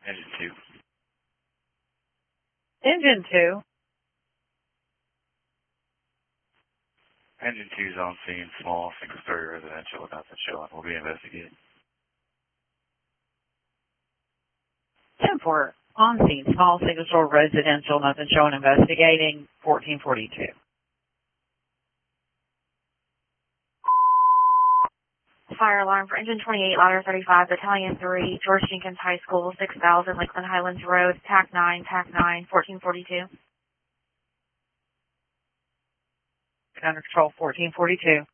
Engine 2. Engine 2. Engine 2's on scene, small, single-story residential with nothing showing. Will be investigated. 10-4. On scene, small, single-story residential, nothing showing, investigating, 1442. Fire alarm for Engine 28, Ladder 35, Battalion 3, George Jenkins High School, 6000, Lakeland Highlands Road, TAC 9, 1442. Counter Control 1442.